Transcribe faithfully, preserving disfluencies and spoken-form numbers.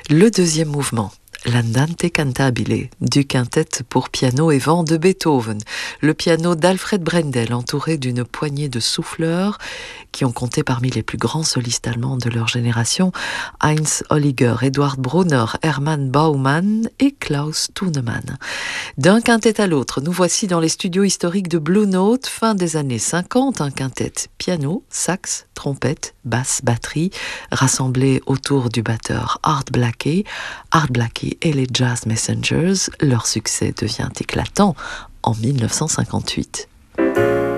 Le deuxième mouvement, l'Andante cantabile, du quintet pour piano et vent de Beethoven, le piano d'Alfred Brendel entouré d'une poignée de souffleurs qui ont compté parmi les plus grands solistes allemands de leur génération, Heinz Holliger, Eduard Brunner, Hermann Baumann et Klaus Thunemann. D'un quintet à l'autre, nous voici dans les studios historiques de Blue Note, fin des années cinquante, un quintet piano, sax, trompette, basse, batterie, rassemblés autour du batteur Art Blakey. Art Blakey et les Jazz Messengers, leur succès devient éclatant en mille neuf cent cinquante-huit.